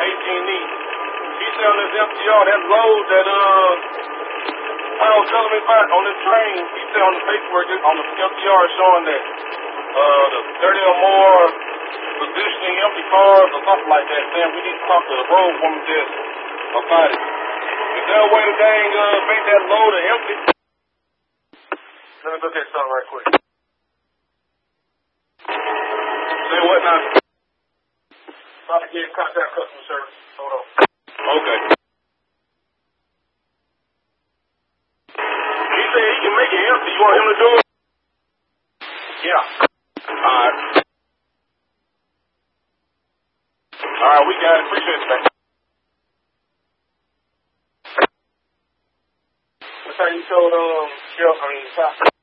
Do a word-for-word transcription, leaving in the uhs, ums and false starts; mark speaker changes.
Speaker 1: eighteen E. He said on this M T R, that load that, uh, I was telling me about on this train, he said on the paperwork, on the M T R showing that, uh, the thirty or more positioning empty cars or something like that, saying we need to talk to the road woman desk about it. Is there a way to dang, uh, make that load empty? Let me look at something right quick. Say what now? Trying to get in contact customer service. Hold on. Okay. He said he can make it empty. You want him to do it? Yeah. Alright. Alright, we got it. Appreciate it, man. That's how you told, um, Shell, I mean,